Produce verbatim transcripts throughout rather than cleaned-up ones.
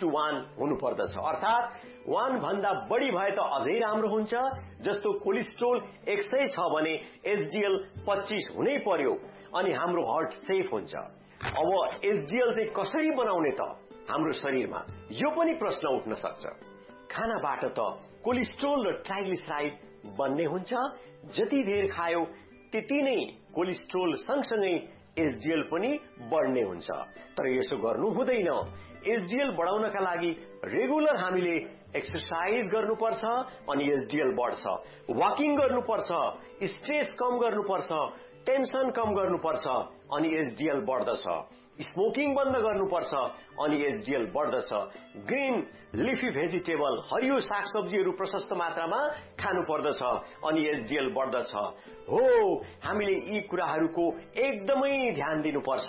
Two one हुनुपर्दछ, अर्थात one भन्दा बढी भए त अझै राम्रो हुन्छ। जस्तो कोलेस्ट्रोल एक सय छ भने एचडिएल पच्चीस हुनै पर्यो अनि हाम्रो हार्ट सेफ हुन्छ। अब एचडिएल चाहिँ कसरी बनाउने त हाम्रो शरीरमा, यो पनि प्रश्न उठ्न सक्छ। खानाबाट त कोलेस्ट्रोल र ट्राइग्लिसराइड बन्ने हुन्छ, जति धेर खायो त्यति नै कोलेस्ट्रोल सँगसँगै एचडिएल पनि बढ्ने हुन्छ। तर यसो गर्नु हुँदैन। एचडिएल बढाउनका लागि रेगुलर हामीले एक्सरसाइज गर्नुपर्छ अनि एचडिएल बढ्छ। वाकिङ गर्नुपर्छ, स्ट्रेस कम गर्नुपर्छ, टेन्सन कम गर्नुपर्छ अनि एचडिएल बढ्दछ। स्मोकिङ बन्द गर्नुपर्छ अनि एचडिएल बढ्दछ। ग्रीन लिफी भेजिटेबल, हरियो सागसब्जीहरू प्रशस्त मात्रामा खानु पर्दछ अनि एचडिएल बढ्दछ। हो, हामीले यी कुराहरूको एकदमै ध्यान दिनुपर्छ।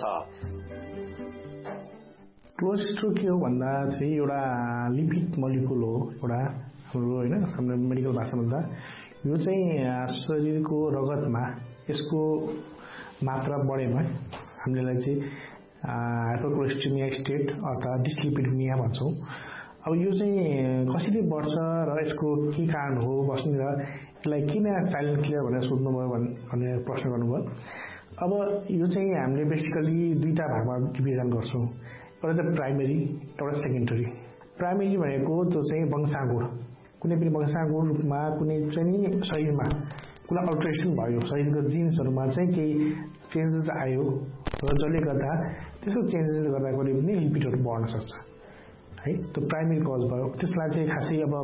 कोलेस्ट्रोल के हो भन्दा चाहिँ एउटा लिपिड मोलिकुल हो, एउटा हाम्रो होइन हाम्रो मेडिकल भाषामा भन्दा यो चाहिँ शरीरको रगतमा यसको मात्रा बढेमा हामीले चाहिँ हाइपरकोलेस्टेमिया स्टेट अथवा डिस्लिपिडेमिया भन्छौँ। अब यो चाहिँ कसरी बढ्छ र यसको के कारण हो बस्ने र यसलाई किन साइलेन्ट क्लियर भनेर सोध्नुभयो भन्ने प्रश्न गर्नुभयो। अब यो चाहिँ हामीले बेसिकली दुईटा भागमा विभाजन गर्छौँ, एउटा चाहिँ प्राइमेरी, एउटा सेकेन्डरी। प्राइमेरी भनेको त्यो चाहिँ वंशानुगत, कुनै पनि वंशानुगत रूपमा कुनै चाहिँ शरीरमा कुनै अल्टरेसन भयो, शरीरको जिन्सहरूमा चाहिँ केही चेन्जेस आयो र जसले गर्दा त्यस्तो चेन्जेस गर्दा कुनै पनि लिपिडहरू बढ्न सक्छ है, त्यो प्राइमेरी कज भयो। त्यसलाई चाहिँ खासै अब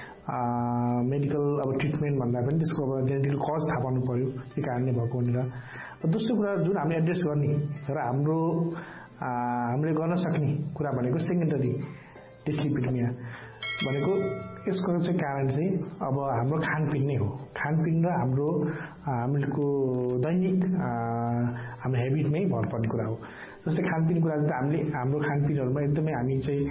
मेडिकल अब ट्रिटमेन्ट भन्दा पनि त्यसको अब जेनेटिकल कज थाहा पाउनु पर्यो, के कारणले भएको भनेर। दोस्रो कुरा जुन हामीले एड्रेस गर्ने र हाम्रो हामीले गर्न सक्ने कुरा भनेको सेकेन्डरी डिस्लिपिडेमिया भनेको यसको चाहिँ कारण चाहिँ अब हाम्रो खानपिन नै हो। खानपिन र हाम्रो हामीहरूको दैनिक हाम्रो हेबिटमै भर पर्ने कुरा हो। जस्तै खानपिन कुरा त हामीले हाम्रो खानपिनहरूमा एकदमै हामी चाहिँ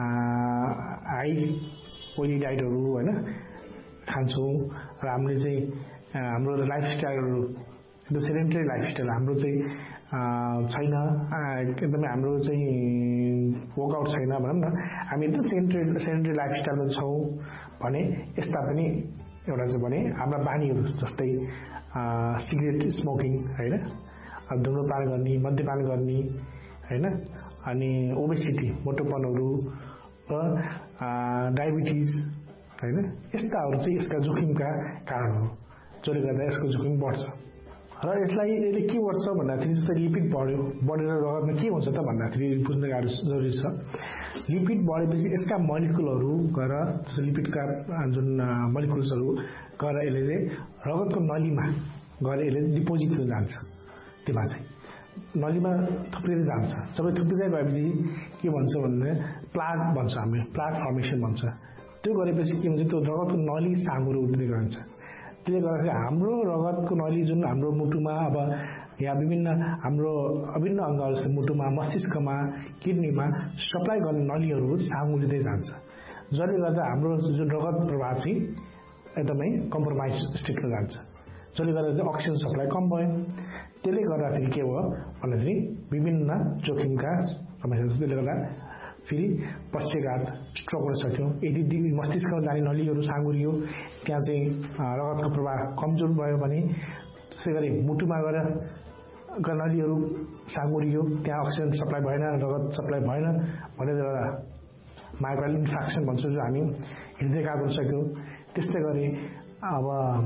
हाई ओइली डाइटहरू होइन खान्छौँ र हामीले चाहिँ हाम्रो लाइफस्टाइलहरू एकदम सेडेन्टरी लाइफस्टाइल हाम्रो चाहिँ छैन, एकदमै हाम्रो चाहिँ वर्कआउट छैन भनौँ न, हामी एकदम सेडेन्टरी सेडेन्टरी लाइफस्टाइलमा छौँ भने यस्ता पनि एउटा चाहिँ भने हाम्रा बानीहरू जस्तै सिगरेट स्मोकिङ होइन, धुम्रपान गर्ने, मद्यपान गर्ने होइन, अनि ओबेसिटी मोटोपनहरू र डायबिटिज होइन, यस्ताहरू चाहिँ यसका जोखिमका कारण हो, जसले गर्दा यसको जोखिम बढ्छ। र यसलाई यसले के गर्छ भन्दाखेरि जस्तै लिपिड बढ्यो, बढेर रगतमा के हुन्छ त भन्दाखेरि बुझ्न गाह्रो जरुरी छ। लिपिड बढेपछि यसका मोलिकुलहरू गएर लिपिडका जुन मोलिकुल्सहरू गएर यसले चाहिँ रगतको नलीमा गएर यसले डिपोजिट हुन जान्छ। त्यसमा चाहिँ नलीमा थुप्रिँदै जान्छ। जब थुप्रिँदै गएपछि के भन्छ भन्ने प्लाक भन्छ, हामीले प्लाक फर्मेसन भन्छ। त्यो गरेपछि के हुन्छ, त्यो रगतको नली साँघुरो उठ्दै जान्छ। त्यसले गर्दाखेरि हाम्रो रगतको नली जुन हाम्रो मुटुमा अब यहाँ विभिन्न हाम्रो विभिन्न अङ्गहरू छ, मुटुमा, मस्तिष्कमा, किडनीमा सप्लाई गर्ने नलीहरू साँघुरिँदै जान्छ, जसले गर्दा हाम्रो जुन रगत प्रवाह चाहिँ एकदमै कम्प्रोमाइज स्टेटमा जान्छ, जसले गर्दा चाहिँ अक्सिजन सप्लाई कम भयो। त्यसले गर्दाखेरि के भयो भन्दाखेरि विभिन्न जोखिमका समस्या, त्यसले गर्दा फेरि पश्चाघात स्ट्रोक हुन सक्यो। यदि मस्तिष्कमा जाने नलीहरू साँघुरियो, त्यहाँ चाहिँ रगतको प्रवाह कमजोर भयो भने त्यसै गरी मुटुमा गएर नलीहरू साँघुरियो, त्यहाँ अक्सिजन सप्लाई भएन, रगत सप्लाई भएन भनेर एउटा माइक्रोल इन्फ्राक्सन भन्छ, जो हामी हृदयघात हुन सक्यो। त्यस्तै गरी अब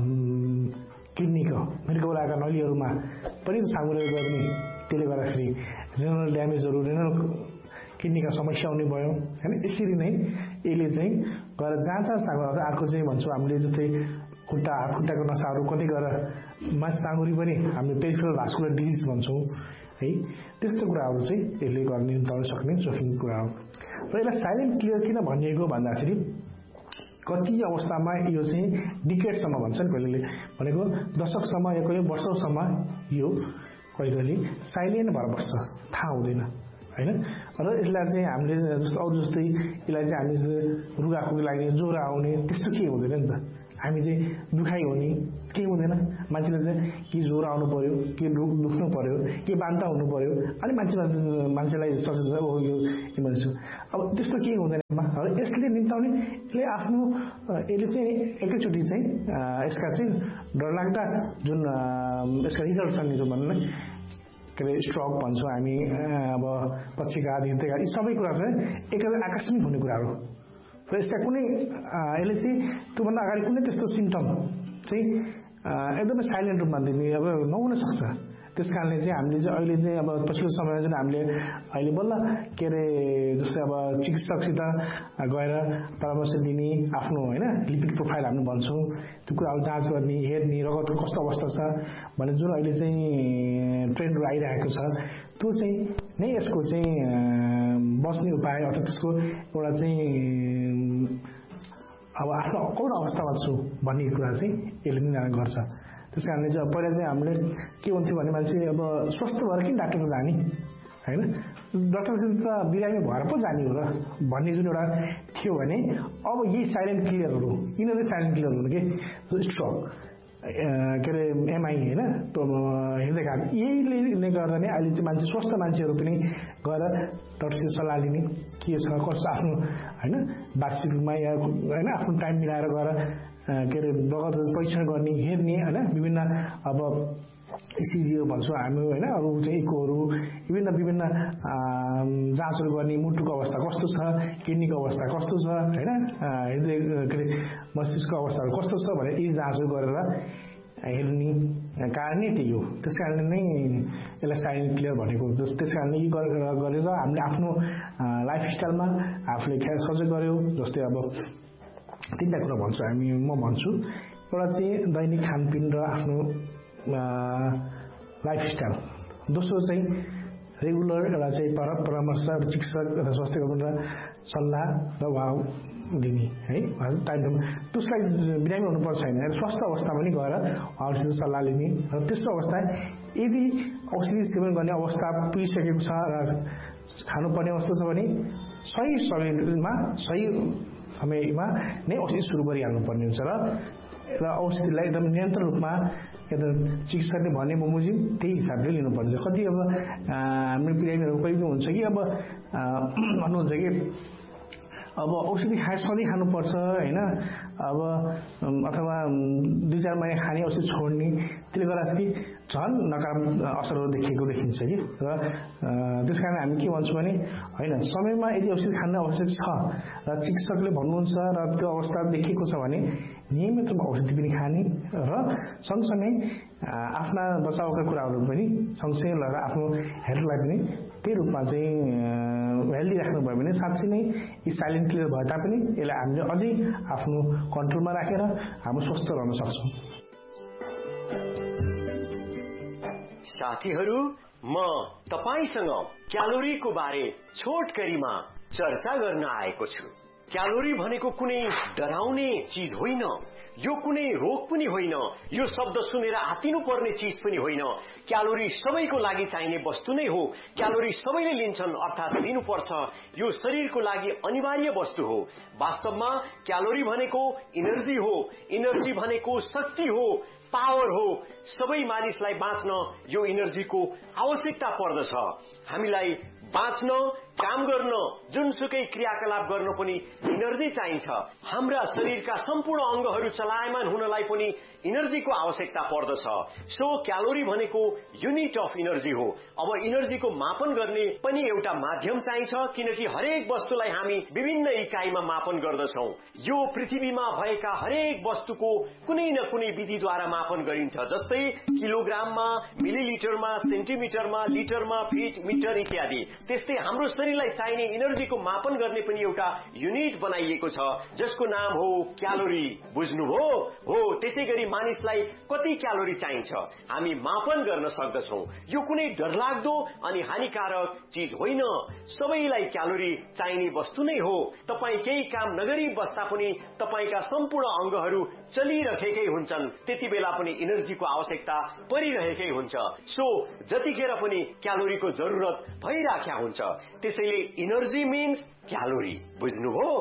किडनीको मृगौलाका नलीहरूमा पनि साँघुरियो गर्ने, त्यसले गर्दाखेरि रेनल ड्यामेजहरू, रेनल किडनीका समस्या हुने भयो होइन। यसरी नै यसले चाहिँ गएर जहाँ जहाँ साँघुरो, अर्को चाहिँ भन्छौँ हामीले जस्तै खुट्टा हात खुट्टाको नसाहरू कतै गएर मास साँघुरी पनि हामीले पेरिफेरल भास्कुलर डिजिज भन्छौँ है। त्यस्तो कुराहरू चाहिँ यसले गर्ने निम्ताउन सक्ने जोखिम कुरा हो। र यसलाई साइलेन्ट क्लियर किन भनिएको भन्दाखेरि कति अवस्थामा यो चाहिँ डिकेडसम्म भन्छ नि, कहिले भनेको दशकसम्म या कहिले वर्षौँसम्म यो कहिले कहिले साइलेन्ट भएर बस्छ, थाहा हुँदैन होइन। र यसलाई चाहिँ हामीले जस्तो अरू जस्तै यसलाई चाहिँ हामी रुगाखोकी लाग्ने, ज्वरो आउने त्यस्तो केही हुँदैन नि त। हामी चाहिँ दुखाइ हो नि केही हुँदैन मान्छेले चाहिँ कि ज्वरो आउनु पर्यो कि दुख्नु पर्यो कि बान्ता हुनु पर्यो अनि मान्छे मान्छेलाई सचेत हो यो इमर्जेन्सी अब त्यस्तो केही हुँदैन यसले निम्ताउने यसले आफ्नो यसले चाहिँ एकैचोटि चाहिँ यसका चाहिँ डरलाग्दा जुन यसका रिजल्ट छन् नि भन्नु के अरे स्ट्रोक भन्छौँ हामी अब पक्षीघात हृदयघात यी सबै कुरा चाहिँ एकदमै आकस्मिक हुने कुराहरू र यसका कुनै यसले चाहिँ त्योभन्दा अगाडि कुनै त्यस्तो सिम्टम चाहिँ एकदमै साइलेन्ट रूपमा दिने अब नहुन सक्छ त्यस कारणले चाहिँ हामीले चाहिँ अहिले चाहिँ अब पछिल्लो समयमा चाहिँ हामीले अहिले बल्ल के अरे जस्तै अब चिकित्सकसित गएर परामर्श लिने आफ्नो होइन लिपिड प्रोफाइल हामी भन्छौँ त्यो कुराहरू जाँच गर्ने हेर्ने रगतको कस्तो अवस्था छ भन्ने जुन अहिले चाहिँ ट्रेन्डहरू आइरहेको छ त्यो चाहिँ नै यसको चाहिँ बस्ने उपाय अथवा त्यसको एउटा चाहिँ अब आफ्नो कुन अवस्थामा छु भन्ने कुरा चाहिँ यसले निर्धारण गर्छ त्यस कारणले चाहिँ पहिला चाहिँ हामीले के हुन्थ्यो भने मान्छे अब स्वस्थ भएर किन डाक्टरमा जाने होइन डाक्टरसित त बिरामी भएर पो जाने हो र भन्ने जुन एउटा थियो भने अब यही साइलेन्ट क्लियरहरू यिनीहरू साइलेन्ट क्लियर हुनु के स्ट्रोक के अरे एमआई होइन हृदयघात यहीले गर्दा नै अहिले चाहिँ मान्छे स्वस्थ मान्छेहरू पनि गएर डक्टरसित सल्लाह लिने के छ कस्तो आफ्नो होइन वार्षिक रूपमा या होइन आफ्नो टाइम मिलाएर गएर के अरे रगत परीक्षण गर्ने हेर्ने होइन विभिन्न अब इसिजीहरू भन्छौँ हामी होइन अरू चाहिँ इकोहरू विभिन्न विभिन्न जाँचहरू गर्ने मुटुको अवस्था कस्तो छ किडनीको अवस्था कस्तो छ होइन हृदय के अरे मस्तिष्कको अवस्थाहरू कस्तो छ भनेर यी जाँचहरू गरेर हेर्ने कारण नै त्यही हो त्यस कारणले नै यसलाई साइलेन्ट क्लियर भनेको त्यस कारणले यी गरेर हामीले आफ्नो लाइफस्टाइलमा आफूले ख्याल सजग गर्यो जस्तै अब तिनवटा कुरा भन्छु हामी म भन्छु एउटा चाहिँ दैनिक खानपिन र आफ्नो लाइफस्टाइल दोस्रो चाहिँ रेगुलर एउटा चाहिँ पर परामर्श चिकित्सक अथवा स्वास्थ्य कर्मीबाट सल्लाह र उहाँ दिने है टाइम त्यसलाई बिरामी हुनुपर्छ होइन स्वस्थ अवस्था पनि गएर उहाँहरूसित सल्लाह लिने र त्यस्तो अवस्था यदि औषधि सेवन गर्ने अवस्था पुगिसकेको छ र खानुपर्ने अवस्था छ भने सही समयमा सही समयमा नै औषधि सुरु गरिहाल्नुपर्ने हुन्छ र र औषधिलाई एकदम नियन्त्रण रूपमा एकदम चिकित्सकले भने बमोजिम त्यही हिसाबले लिनुपर्छ कति अब हाम्रो बिरामीहरू कोही पनि हुन्छ कि अब भन्नुहुन्छ कि अब औषधि खाए सधैँ खानुपर्छ होइन अब अथवा दुई चार महिना खाने औषधि छोड्ने त्यसले गर्दाखेरि झन् नकारात्मक असरहरू देखिएको देखिन्छ कि र त्यस कारण हामी के भन्छौँ भने होइन समयमा यदि औषधि खान आवश्यक छ र चिकित्सकले भन्नुहुन्छ र त्यो अवस्था देखिएको छ भने नियमित रूपमा औषधि पनि खाने र सँगसँगै आफ्ना बचाउका कुराहरू पनि सँगसँगै लगेर आफ्नो हेल्थलाई पनि त्यही रूपमा चाहिँ हेल्दी राख्नुभयो भने साँच्चै नै यी साइलेन्ट क्लियर भए तापनि यसलाई हामीले अझै आफ्नो कन्ट्रोलमा राखेर हामी स्वस्थ रहन सक्छौँ। साथीहरू म तपाईसँग क्यालोरीको बारे छोटकरीमा चर्चा गर्न आएको छु। क्यालोरी भनेको कुनै डराउने चीज होइन, यो कुनै रोग पनि होइन, यो शब्द सुनेर आतिनु पर्ने चीज पनि होइन। क्यालोरी सबैको लागि चाहिने वस्तु नै हो। क्यालोरी सबैले लिन्छन् अर्थात् लिनुपर्छ, यो शरीरको लागि अनिवार्य वस्तु हो। वास्तवमा क्यालोरी भनेको इनर्जी हो, इनर्जी भनेको शक्ति हो, पावर हो। सबै मानिसलाई बाँच्न यो इनर्जीको आवश्यकता पर्दछ। हामीलाई बाँच्न, काम गर्न, जुनसुकै क्रियाकलाप गर्न पनि इनर्जी चाहिन्छ। हाम्रा शरीरका सम्पूर्ण अंगहरू चलायमान हुनलाई पनि इनर्जीको आवश्यकता पर्दछ। सो क्यालोरी भनेको युनिट अफ इनर्जी हो। अब इनर्जीको मापन गर्ने पनि एउटा माध्यम चाहिन्छ, किनकि हरेक वस्तुलाई हामी विभिन्न इकाइमा मापन गर्दछौं। यो पृथ्वीमा भएका हरेक वस्तुको कुनै न कुनै विधिद्वारा मापन गरिन्छ, जस्तै किलोग्राममा, मिलिलिटरमा, सेन्टिमिटरमा, लिटरमा, फिट, मिटर इत्यादि। त्यस्तै हाम्रो शरीरलाई चाहिने इनर्जीको मापन गर्ने पनि एउटा युनिट बनाइएको छ, जसको नाम हो क्यालोरी। बुझ्नुभयो? हो। त्यसैगरी मानिसलाई कति क्यालोरी चाहिन्छ हामी मापन गर्न सक्दछौं। यो कुनै डरलाग्दो अनि हानिकारक चीज होइन। सबैलाई क्यालोरी चाहिने वस्तु नै हो। तपाई केही काम नगरी बस्दा पनि तपाईका सम्पूर्ण अंगहरू चलिरहेकै हुन्छन्, त्यति बेला पनि इनर्जीको आवश्यकता परिरहेकै हुन्छ। सो जतिखेर पनि क्यालोरीको जरुरत भइराख्या हुन्छ। त्यसैले इनर्जी मिन्स क्यालोरी। बुझ्नुभयो?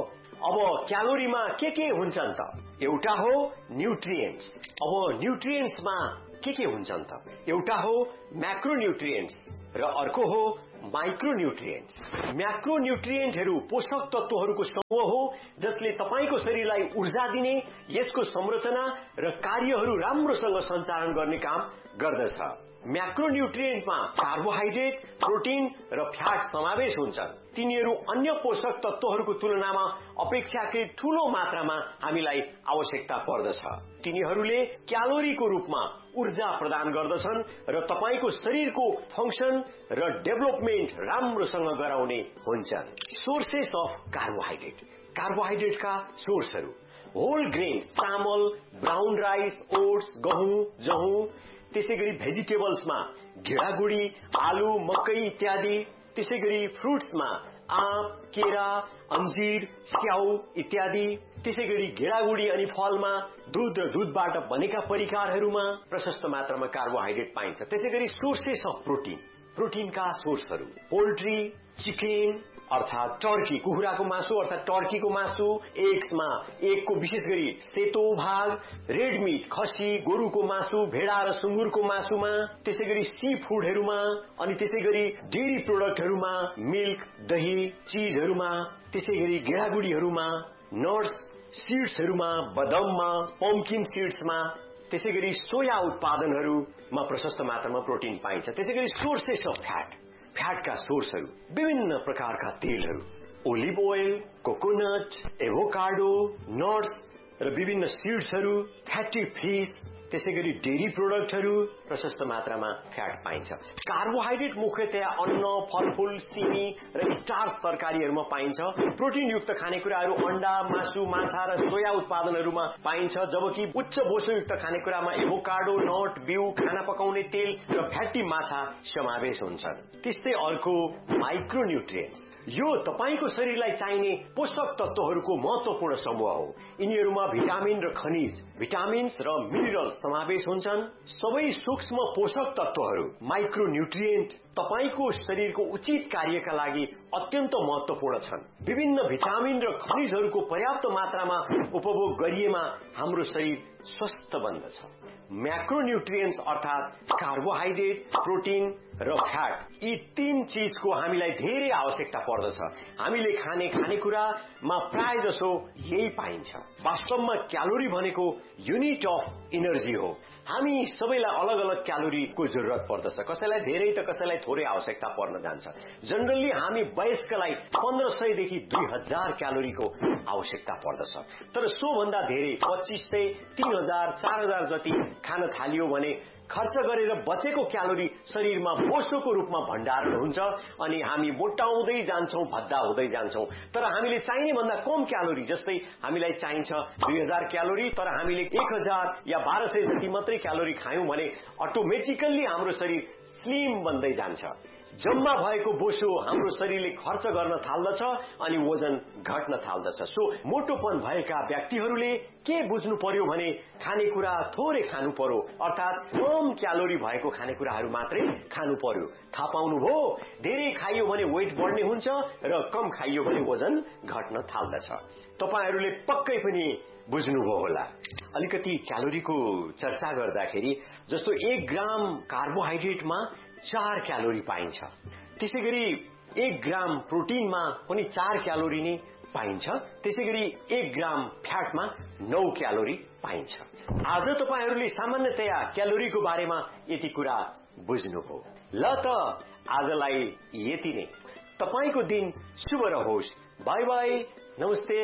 अब क्यालोरीमा के के हुन्छन् त? एउटा हो न्यूट्रिएन्ट्स। अब न्यूट्रिएन्ट्समा के के हुन्छन् त? एउटा हो म्याक्रोन्युट्रिएन्ट्स र अर्को हो माइक्रोन्युट्रिएन्ट्स। म्याक्रोन्युट्रिएन्टहरू पोषक तत्वहरूको समूह हो जसले तपाईको शरीरलाई ऊर्जा दिने, यसको संरचना र कार्यहरू राम्रोसँग सञ्चालन गर्ने काम गर्दछ। म्याक्रोन्युट्रिएन्टमा कार्बोहाइड्रेट, प्रोटिन र फ्याट समावेश हुन्छन्। तिनीहरू अन्य पोषक तत्वहरूको तुलनामा अपेक्षाकृत ठूलो मात्रामा हामीलाई आवश्यकता पर्दछ। तिनीहरूले क्यालोरीको रूपमा ऊर्जा प्रदान गर्दछन् र तपाईको शरीरको फंक्सन र डेभलपमेन्ट राम्रोसँग गराउने हुन्छन्। Sources of carbohydrate. कार्बोहाइड्रेटका सोर्सहरू होल ग्रेन, चामल, ब्राउन राइस, ओट्स, गहुँ, जहुँ, त्यसैगरी भेजिटेबल्समा घेडागुडी, आलु, मकै इत्यादि। त्यसैगरी फ्रुट्समा आँप, केरा, अंजीर, स्याउ इत्यादि। त्यसैगरी घेडागुडी अनि फलमा दूध र दूधबाट बनेका परिकारहरूमा प्रशस्त मात्रामा कार्बोहाइड्रेट पाइन्छ। त्यसैगरी सोर्सेस अफ प्रोटिन। प्रोटिनका सोर्सहरू पोल्ट्री, चिकन अर्थात टर्की, कुखुराको मासु अर्थात टर्कीको मासु, एग्समा एगको विशेष गरी सेतो भाग, रेड मिट खसी, गोरुको मासु, भेडा र सुँगुरको मासुमा, त्यसैगरी सी फूडहरूमा, अनि त्यसैगरी डेयरी प्रोडक्टहरूमा मिल्क, दही, चीजहरूमा, त्यसैगरी गेडागुडीहरूमा, नट्स, सीड्सहरूमा, बदाममा, पम्पकिन सीड्समा, त्यसैगरी सोया उत्पादनहरूमा प्रशस्त मात्रामा प्रोटिन पाइन्छ। त्यसैगरी सोर्सेस अफ फ्याट। फ्याटका सोर्सहरू विभिन्न प्रकारका तेलहरू, olive oil, coconut, avocado, nuts र विभिन्न सीड्सहरू, फ्याटी फिश, त्यसैगरी डेयरी प्रोडक्टहरू प्रशस्त मात्रामा फ्याट पाइन्छ। कार्बोहाइड्रेट मुख्यतया अन्न, फलफूल, सिमी र स्टार्च तरकारीहरूमा पाइन्छ। प्रोटिनयुक्त खानेकुराहरू अण्डा, मासु, माछा र सोया उत्पादनहरूमा पाइन्छ, जबकि उच्च पोषणयुक्त खानेकुरामा एभोकाडो, नट, बिउ, खाना पकाउने तेल र फ्याटी माछा समावेश हुन्छन्। त्यस्तै अर्को माइक्रोन्युट्रिएन्ट्स। यो तपाईको शरीरलाई चाहिने पोषक तत्वहरूको महत्वपूर्ण समूह हो। यिनीहरूमा भिटामिन र खनिज, भिटामिन्स र मिनरल्स समावेश हुन्छन्। सबै सूक्ष्म पोषक तत्वहरू माइक्रोन्युट्रिएन्ट तपाईको शरीरको उचित कार्यका लागि अत्यन्त महत्वपूर्ण छन्। विभिन्न भिटामिन र खनिजहरूको पर्याप्त मात्रामा उपभोग गरिएमा हाम्रो शरीर स्वस्थ बन्दछ। म्याक्रोन्युट्रिएन्ट्स अर्थात कार्बोहाइड्रेट, प्रोटिन र फ्याट, यी तीन चीजको हामीलाई धेरै आवश्यकता पर्दछ। हामीले खाने खानेकुरामा प्राय जसो यही पाइन्छ। वास्तवमा क्यालोरी भनेको युनिट अफ एनर्जी हो। हामी सबैलाई अलग अलग क्यालोरीको जरुरत पर्दछ। कसैलाई धेरै त कसैलाई थोरै आवश्यकता पर्न जान्छ। जनरली हामी वयस्कलाई पन्ध्र सय देखि दुई हजार क्यालोरीको आवश्यकता पर्दछ। तर सोभन्दा धेरै पच्चीस सय, तीन हजार, चार हजार जति खान थालियो भने खर्च गरेर बचेको क्यालोरी शरीरमा बोसोको रूपमा भण्डारण हुन्छ अनि हामी मोटाउँदै जान्छौं, भद्दा हुँदै जान्छौं। तर हामीले चाहिने भन्दा कम क्यालोरी, जस्तै हामीलाई चाहिन्छ दुई हजार क्यालोरी, तर हामीले एक हजार या बाह्र सय जति मात्रै क्यालोरी खायौं भने अटोमेटिकल्ली हाम्रो शरीर स्लिम बन्दै जान्छ। जम्मा भएको बोसो हाम्रो शरीरले खर्च गर्न थाल्दछ अनि वजन घट्न थाल्दछ। सो मोटोपन भएका व्यक्तिहरूले के बुझ्नु पर्यो भने खानेकुरा थोरै खानु पर्यो, अर्थात कम क्यालोरी भएको खानेकुराहरू मात्रै खानु पर्यो। थाहा पाउनुभयो, धेरै खाइयो भने वेट बढ्ने हुन्छ र कम खाइयो भने वजन घट्न थाल्दछ। तपाईहरूले पक्कै पनि बुझ्नुभयो होला। अलिकति क्यालोरीको चर्चा गर्दाखेरि जस्तो एक ग्राम कार्बोहाइड्रेटमा चार क्यालोरी पाइन्छ। त्यसैगरी एक ग्राम प्रोटिनमा पनि चार क्यालोरी नै पाइन्छ। त्यसैगरी एक ग्राम फ्याटमा नौ क्यालोरी पाइन्छ। आज तपाईहरूले सामान्यतया क्यालोरीको बारेमा यति कुरा बुझ्नुभयो। ल त आजलाई यति नै। तपाईको दिन शुभ रहोस्। बाई बाई, नमस्ते।